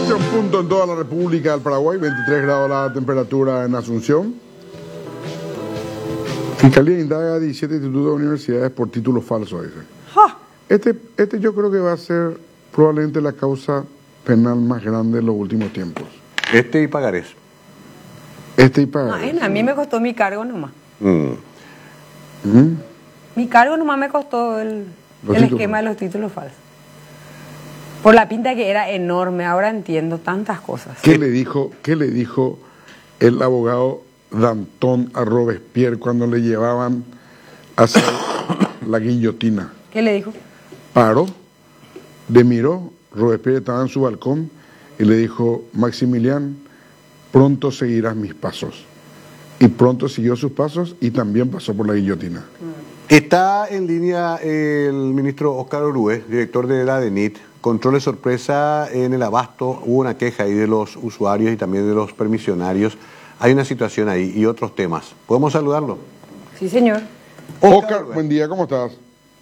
7:00 en toda la República del Paraguay, 23 grados la temperatura en Asunción. Fiscalía indaga a 17 institutos de universidades por títulos falsos, dice. Este yo creo que va a ser probablemente la causa penal más grande en los últimos tiempos. Este y Pagarés. A mí me costó mi cargo nomás. Mi cargo nomás me costó el esquema de los títulos falsos. Por la pinta que era enorme, ahora entiendo tantas cosas. ¿Qué le dijo el abogado Danton a Robespierre cuando le llevaban a hacer la guillotina? ¿Qué le dijo? Paró, le miró, Robespierre estaba en su balcón y le dijo: Maximilián, pronto seguirás mis pasos. Y pronto siguió sus pasos y también pasó por la guillotina. Está en línea el ministro Óscar Orué, director de la DENIT. Control de sorpresa en el abasto. Hubo una queja ahí de los usuarios y también de los permisionarios. Hay una situación ahí y otros temas. ¿Podemos saludarlo? Sí, señor. Óscar, buen día, ¿cómo estás?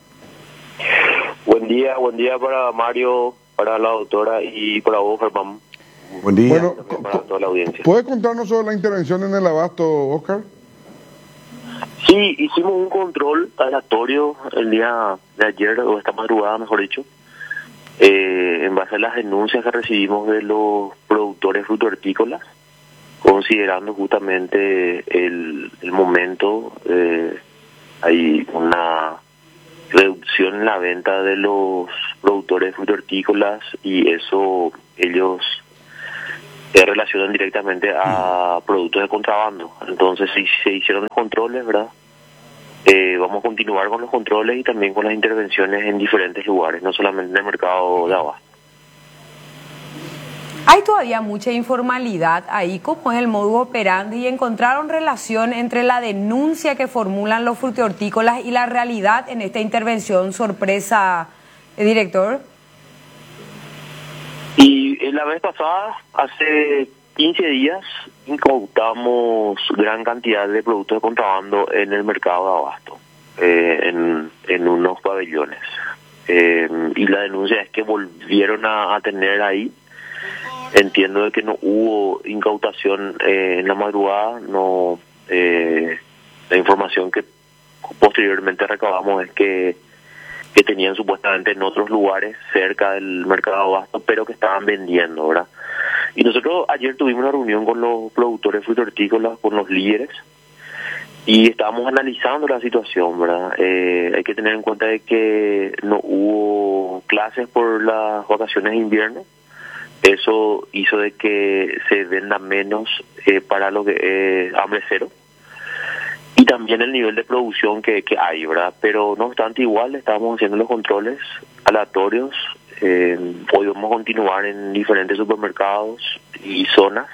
Buen día para Mario, para la doctora y para vos, Germán. Buen día. Bueno, para toda la audiencia. ¿puedes contarnos sobre la intervención en el abasto, Óscar? Sí, hicimos un control aleatorio el día de ayer, o esta madrugada, mejor dicho, en base a las denuncias que recibimos de los productores frutohortícolas, considerando justamente el momento. Hay una reducción en la venta de los productores frutohortícolas y eso ellos relacionan directamente a productos de contrabando. Entonces, si se hicieron los controles, ¿verdad? Vamos a continuar con los controles y también con las intervenciones en diferentes lugares, no solamente en el mercado de abasto. Hay todavía mucha informalidad ahí. ¿Cómo es el modus operandi? ¿Y encontraron relación entre la denuncia que formulan los frutohortícolas y la realidad en esta intervención sorpresa, director? Y la vez pasada, hace 15 días, incautamos gran cantidad de productos de contrabando en el mercado de abasto, en unos pabellones. Y la denuncia es que volvieron a tener ahí. Entiendo de que no hubo incautación en la madrugada. No, la información que posteriormente recabamos es que tenían supuestamente en otros lugares cerca del mercado de abasto, pero que estaban vendiendo, ¿verdad? Y nosotros ayer tuvimos una reunión con los productores frutohortícolas, con los líderes, y estábamos analizando la situación, ¿verdad? Hay que tener en cuenta de que no hubo clases por las vacaciones de invierno. Eso hizo de que se venda menos para lo que es hambre cero. Y también el nivel de producción que hay, ¿verdad? Pero no obstante, igual estamos haciendo los controles aleatorios. Hoy vamos a continuar en diferentes supermercados y zonas.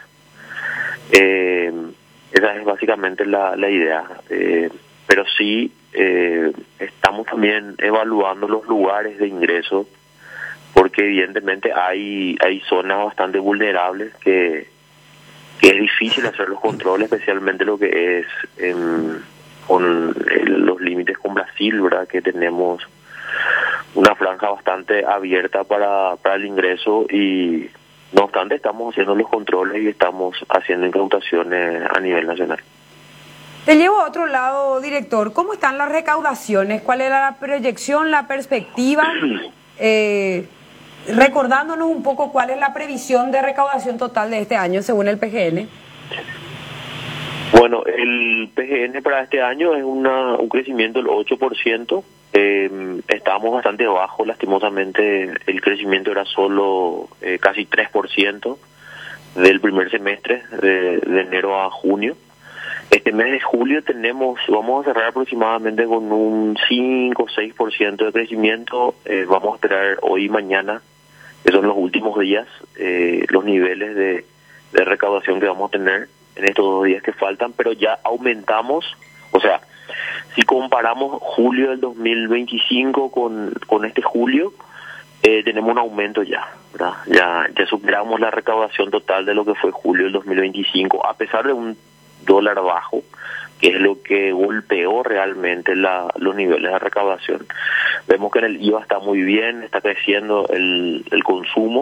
Esa es básicamente la idea. Pero sí, estamos también evaluando los lugares de ingreso, porque evidentemente hay zonas bastante vulnerables que es difícil hacer los controles, especialmente lo que es con los límites con Brasil, ¿verdad? Que tenemos una franja bastante abierta para el ingreso y no obstante estamos haciendo los controles y estamos haciendo incautaciones a nivel nacional. Te llevo a otro lado, director. ¿Cómo están las recaudaciones? ¿Cuál era la proyección, la perspectiva? Recordándonos un poco cuál es la previsión de recaudación total de este año según el PGN. Bueno, el PGN para este año es un crecimiento del 8%. Estábamos bastante bajo, lastimosamente el crecimiento era solo casi 3% del primer semestre, de enero a junio. Este mes de julio vamos a cerrar aproximadamente con un 5 o 6% de crecimiento. Vamos a esperar hoy y mañana, que son los últimos días, los niveles de recaudación que vamos a tener en estos 2 días que faltan, pero ya aumentamos. O sea, si comparamos julio del 2025 con este julio, tenemos un aumento ya, ¿verdad? Ya superamos la recaudación total de lo que fue julio del 2025, a pesar de un dólar bajo, que es lo que golpeó realmente los niveles de recaudación. Vemos que en el IVA está muy bien, está creciendo el consumo,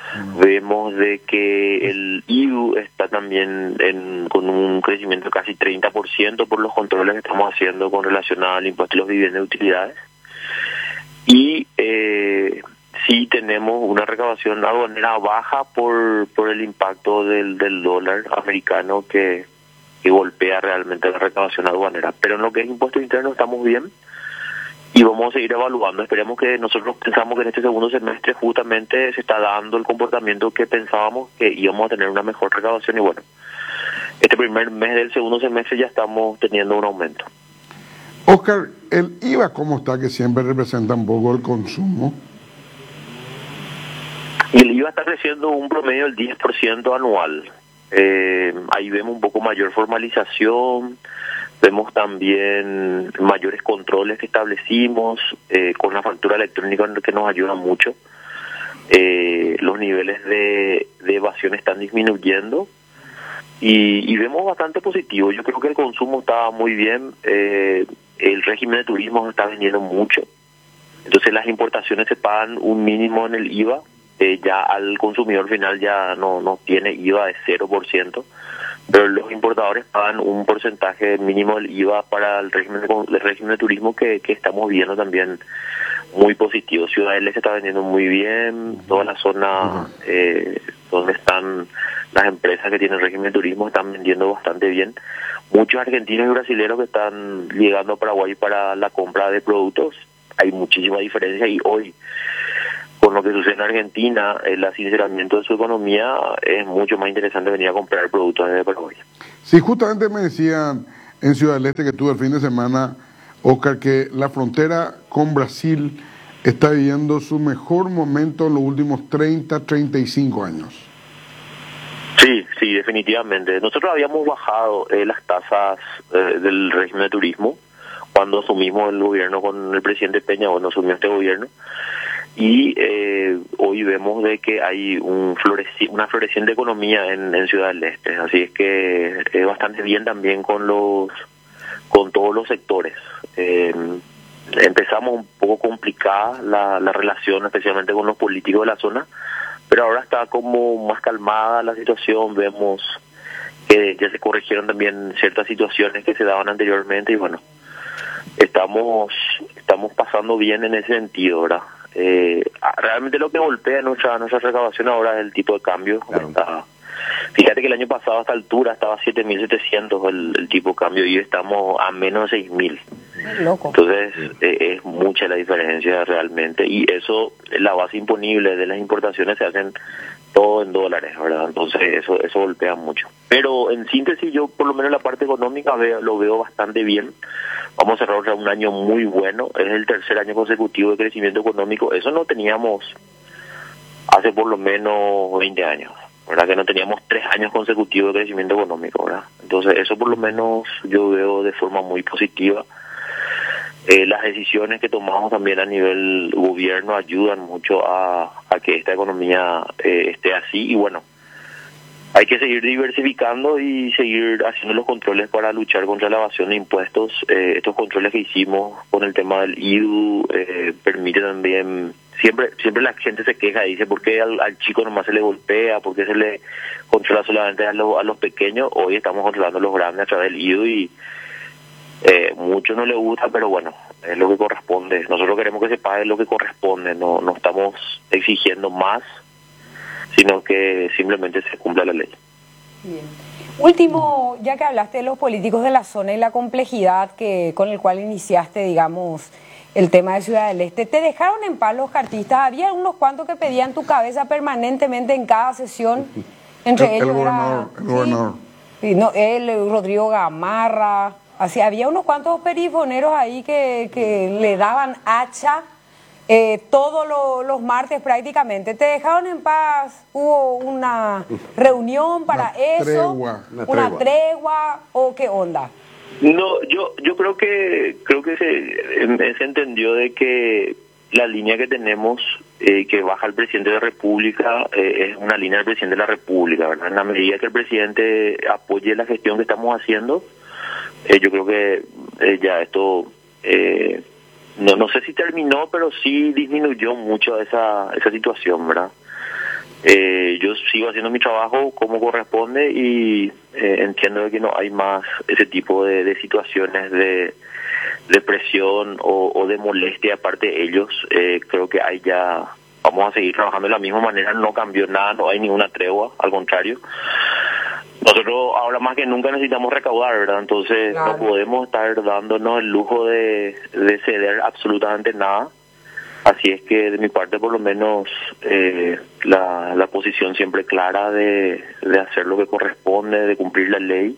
Vemos de que el IVU está también con un crecimiento de casi 30% por los controles que estamos haciendo con relación al impuesto a los viviendas de utilidades. Y sí tenemos una recaudación aduanera baja por el impacto del dólar americano que golpea realmente la recaudación aduanera. Pero en lo que es impuesto interno estamos bien y vamos a seguir evaluando. Esperemos que nosotros pensamos que en este segundo semestre justamente se está dando el comportamiento que pensábamos que íbamos a tener una mejor recaudación y bueno, este primer mes del segundo semestre ya estamos teniendo un aumento. Oscar, el IVA, ¿cómo está? Que siempre representa un poco el consumo. Y el IVA está creciendo un promedio del 10% anual. Ahí vemos un poco mayor formalización, vemos también mayores controles que establecimos con la factura electrónica que nos ayuda mucho. Los niveles de evasión están disminuyendo y vemos bastante positivo. Yo creo que el consumo está muy bien, el régimen de turismo está vendiendo mucho. Entonces las importaciones se pagan un mínimo en el IVA. Ya al consumidor final ya no tiene IVA de 0%, pero los importadores pagan un porcentaje mínimo del IVA para el régimen de turismo que estamos viendo también muy positivo. Ciudad del Este está vendiendo muy bien, toda la zona donde están las empresas que tienen régimen de turismo están vendiendo bastante bien. Muchos argentinos y brasileños que están llegando a Paraguay para la compra de productos, hay muchísima diferencia y hoy con lo que sucede en Argentina, el sinceramiento de su economía, es mucho más interesante venir a comprar productos desde Paraguay. Sí, justamente me decían en Ciudad del Este que tuve el fin de semana, Oscar, que la frontera con Brasil está viviendo su mejor momento en los últimos 30, 35 años. Sí, definitivamente. Nosotros habíamos bajado las tasas del régimen de turismo cuando asumimos el gobierno con el presidente Peña, cuando asumió este gobierno. Y hoy vemos de que hay una floreciente economía en Ciudad del Este, así es que es bastante bien también con todos los sectores. Empezamos un poco complicada la relación, especialmente con los políticos de la zona, pero ahora está como más calmada la situación. Vemos que ya se corrigieron también ciertas situaciones que se daban anteriormente y bueno, estamos pasando bien en ese sentido, ¿verdad? Realmente lo que golpea nuestra recaudación ahora es el tipo de cambio. Claro. Fíjate que el año pasado a esta altura estaba 7.700 el tipo de cambio y estamos a menos de 6.000. Loco. Entonces es mucha la diferencia realmente y eso, la base imponible de las importaciones se hacen todo en dólares, ¿verdad? Entonces eso golpea mucho. Pero en síntesis yo por lo menos la parte económica lo veo bastante bien. Vamos a cerrar un año muy bueno, es el tercer año consecutivo de crecimiento económico. Eso no teníamos hace por lo menos 20 años, ¿verdad? Que no teníamos 3 años consecutivos de crecimiento económico, ¿verdad? Entonces eso por lo menos yo veo de forma muy positiva. Las decisiones que tomamos también a nivel gobierno ayudan mucho a que esta economía esté así y bueno, hay que seguir diversificando y seguir haciendo los controles para luchar contra la evasión de impuestos. Estos controles que hicimos con el tema del IVU permite también, siempre la gente se queja y dice ¿por qué al chico nomás se le golpea? ¿Por qué se le controla solamente a los pequeños? Hoy estamos controlando a los grandes a través del IVU y mucho no le gusta, pero bueno, es lo que corresponde. Nosotros queremos que se pague lo que corresponde, no estamos exigiendo más, sino que simplemente se cumpla la ley. Bien. Último, ya que hablaste de los políticos de la zona y la complejidad con el cual iniciaste, digamos, el tema de Ciudad del Este, ¿te dejaron en paz los cartistas? Había unos cuantos que pedían tu cabeza permanentemente en cada sesión, entre ellos el gobernador. Sí, no, Rodrigo Gamarra. Así, había unos cuantos perifoneros ahí que le daban hacha todos los martes prácticamente. ¿Te dejaron en paz? ¿Hubo una reunión para eso? ¿Una tregua? ¿O qué onda? No, yo creo que se entendió de que la línea que tenemos, que baja el presidente de la República, es una línea del presidente de la República, ¿verdad? En la medida que el presidente apoye la gestión que estamos haciendo, yo creo que ya esto no sé si terminó, pero sí disminuyó mucho esa situación, ¿verdad? Yo sigo haciendo mi trabajo como corresponde y entiendo de que no hay más ese tipo de situaciones de presión o de molestia aparte de ellos. Creo que ahí ya vamos a seguir trabajando de la misma manera, no cambió nada, no hay ninguna tregua, al contrario. Nosotros ahora más que nunca necesitamos recaudar, ¿verdad? Entonces Claro. no podemos estar dándonos el lujo de ceder absolutamente nada. Así es que de mi parte por lo menos la posición siempre clara de hacer lo que corresponde, de cumplir la ley.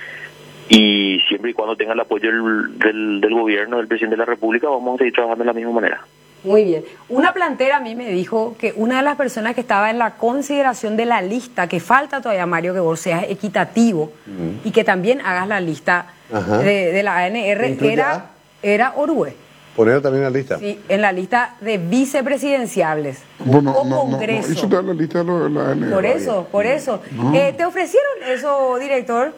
Y siempre y cuando tenga el apoyo del gobierno, del presidente de la República, vamos a seguir trabajando de la misma manera. Muy bien. Una plantera a mí me dijo que una de las personas que estaba en la consideración de la lista, que falta todavía, Mario, que vos seas equitativo y que también hagas la lista Ajá. de la ANR, ¿Incluye era Orue. Poner también en la lista. Sí, en la lista de vicepresidenciables Bueno, o no Congreso. hizo toda la lista de la ANR. Por eso. ¿Te ofrecieron eso, director?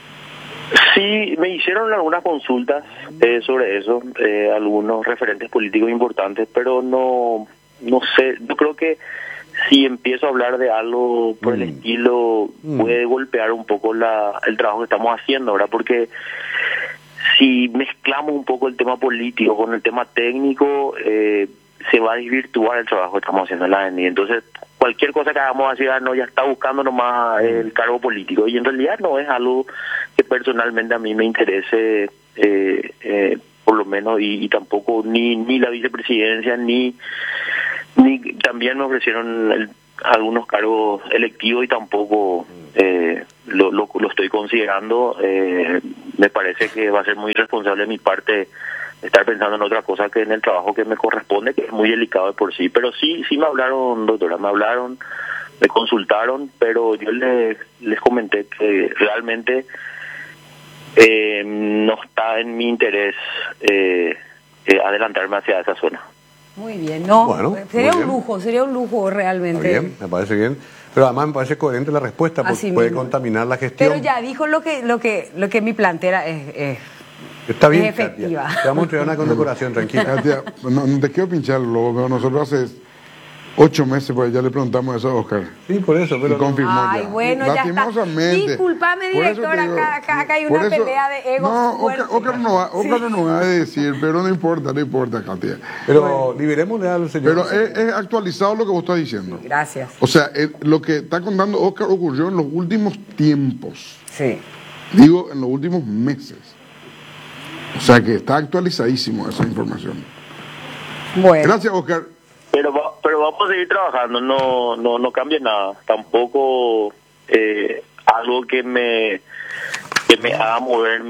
Sí, me hicieron algunas consultas sobre eso, algunos referentes políticos importantes, pero no sé, yo creo que si empiezo a hablar de algo por el estilo, puede golpear un poco el trabajo que estamos haciendo, ¿verdad? Porque si mezclamos un poco el tema político con el tema técnico, se va a desvirtuar el trabajo que estamos haciendo en la ANI. Entonces, cualquier cosa que hagamos así, no, ya está buscando nomás el cargo político. Y en realidad no es algo que personalmente a mí me interese, por lo menos, y tampoco ni la vicepresidencia, ni también me ofrecieron algunos cargos electivos y tampoco lo estoy considerando. Me parece que va a ser muy irresponsable de mi parte estar pensando en otra cosa que en el trabajo que me corresponde, que es muy delicado de por sí. Pero sí me hablaron, doctora, me consultaron, pero yo les comenté que realmente no está en mi interés adelantarme hacia esa zona. Muy bien, no, Bueno, sería muy un lujo Está realmente. bien, me parece bien. Pero además me parece coherente la respuesta, porque Así puede mismo. contaminar la gestión. Pero ya dijo lo que mi plantera es. Está bien, es efectiva. Katia. Te vamos a entregar una condecoración, tranquila. Katia, no te quiero pinchar, pero nosotros hace 8 meses pues ya le preguntamos eso a Oscar. Sí, por eso, Y pero confirmó Ay, ya. bueno, ya está. Lastimosamente. Discúlpame, Por eso director, te digo, acá hay por una eso- pelea de egos No, fuerte. Oscar no va a decir, pero no importa, Katia. pero liberémosle al señor. Pero es actualizado lo que vos estás diciendo. Gracias. O sea, lo que está contando Oscar ocurrió en los últimos tiempos. Sí. Digo, en los últimos meses. O sea que está actualizadísimo esa información. Bueno. Gracias, Oscar. Pero vamos a seguir trabajando, no cambia nada. Tampoco algo que me haga mover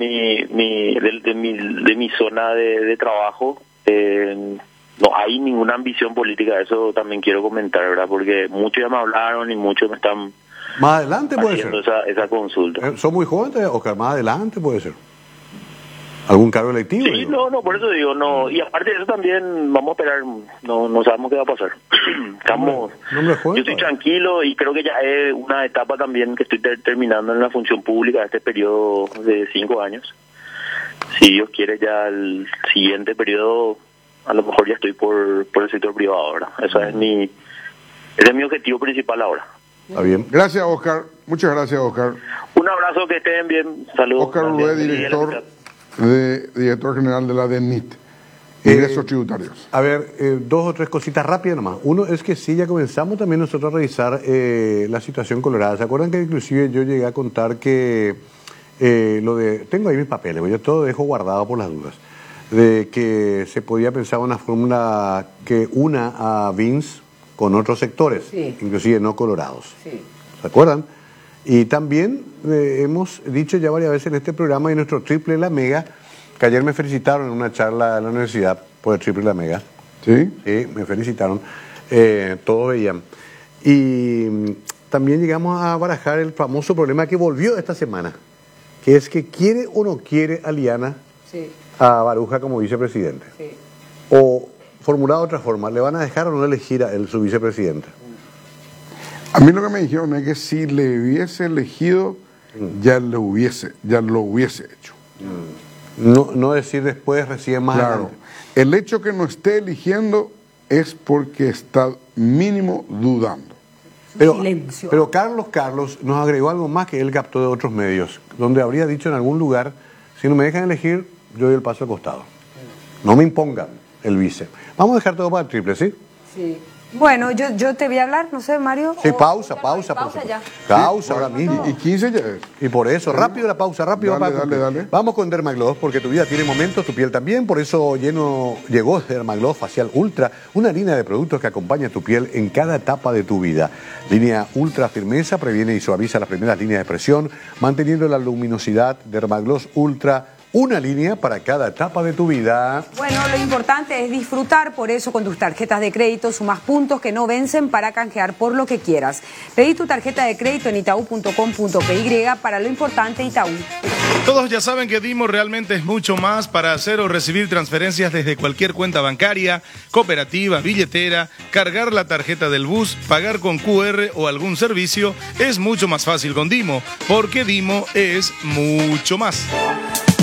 de mi zona de trabajo. No hay ninguna ambición política, eso también quiero comentar, ¿verdad? Porque muchos ya me hablaron y muchos me están Más adelante puede ser. haciendo esa consulta. Son muy jóvenes, Oscar, más adelante puede ser. ¿Algún cargo electivo? Sí, digo? no, por eso digo, no. Y aparte de eso también vamos a esperar, no sabemos qué va a pasar. Estamos, No me jodas, yo estoy tranquilo y creo que ya es una etapa también que estoy terminando en la función pública, este periodo de 5 años. Si Dios quiere, ya el siguiente periodo, a lo mejor ya estoy por el sector privado ahora. Ese es mi objetivo principal ahora. Está bien. Gracias, Oscar. Muchas gracias, Oscar. Un abrazo, que estén bien. Saludos. Oscar Gracias. Urué, director general de la DENIT, ingresos tributarios. A ver, 2 o 3 cositas rápidas nomás. Uno es que sí, ya comenzamos también nosotros a revisar la situación colorada. ¿Se acuerdan que inclusive yo llegué a contar que tengo ahí mis papeles, yo todo dejo guardado por las dudas, de que se podía pensar una fórmula que una a Vince con otros sectores, Sí. inclusive no colorados. Sí. ¿Se acuerdan? Y también hemos dicho ya varias veces en este programa y nuestro triple la mega, que ayer me felicitaron en una charla en la universidad por el triple la mega. ¿Sí? Sí, me felicitaron. Todos veían. Y también llegamos a barajar el famoso problema que volvió esta semana, que es que quiere o no quiere a Liana Sí. a Baruja como vicepresidente. Sí. O, formulado de otra forma, ¿le van a dejar o no elegir a él su vicepresidente? A mí lo que me dijeron es que si le hubiese elegido, ya lo hubiese hecho. No decir después, recién más Claro. adelante. El hecho que no esté eligiendo es porque está mínimo dudando. Silencio. Pero Carlos nos agregó algo más que él captó de otros medios, donde habría dicho en algún lugar, si no me dejan elegir, yo doy el paso al costado. No me impongan el vice. Vamos a dejar todo para el triple, ¿sí? Sí. Bueno, yo te voy a hablar, no sé, Mario. Sí, pausa ya. Pausa ahora mismo. Y 15 ya es. Y por eso, rápido la pausa, rápido. Dale. Vamos con Dermagloss, porque tu vida tiene momentos, tu piel también, por eso llegó Dermagloss Facial Ultra, una línea de productos que acompaña tu piel en cada etapa de tu vida. Línea Ultra Firmeza, previene y suaviza las primeras líneas de expresión, manteniendo la luminosidad. Dermagloss Ultra, una línea para cada etapa de tu vida. Bueno, lo importante es disfrutar, por eso con tus tarjetas de crédito sumas puntos que no vencen para canjear por lo que quieras. Pedí tu tarjeta de crédito en itaú.com.py. Para lo importante, Itaú. Todos ya saben que Dimo realmente es mucho más. Para hacer o recibir transferencias desde cualquier cuenta bancaria, cooperativa, billetera, cargar la tarjeta del bus, pagar con QR o algún servicio, es mucho más fácil con Dimo, porque Dimo es mucho más.